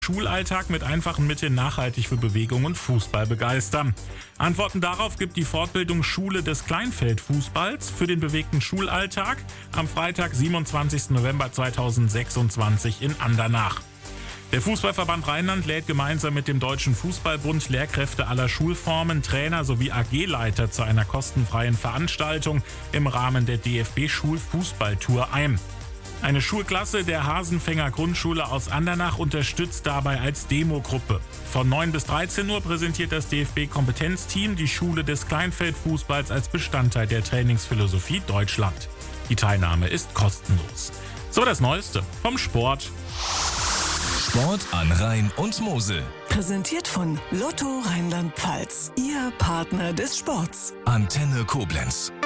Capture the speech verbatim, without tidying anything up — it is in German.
Schulalltag mit einfachen Mitteln nachhaltig für Bewegung und Fußball begeistern. Antworten darauf gibt die Fortbildung Schule des Kleinfeldfußballs für den bewegten Schulalltag am Freitag, siebenundzwanzigsten November zweitausendsechsundzwanzig in Andernach. Der Fußballverband Rheinland lädt gemeinsam mit dem Deutschen Fußballbund Lehrkräfte aller Schulformen, Trainer sowie A G-Leiter zu einer kostenfreien Veranstaltung im Rahmen der D F B-Schulfußballtour ein. Eine Schulklasse der Hasenfänger Grundschule aus Andernach unterstützt dabei als Demogruppe. Von neun bis dreizehn Uhr präsentiert das D F B-Kompetenzteam die Schule des Kleinfeldfußballs als Bestandteil der Trainingsphilosophie Deutschland. Die Teilnahme ist kostenlos. So das Neueste vom Sport. Sport an Rhein und Mosel. Präsentiert von Lotto Rheinland-Pfalz. Ihr Partner des Sports. Antenne Koblenz.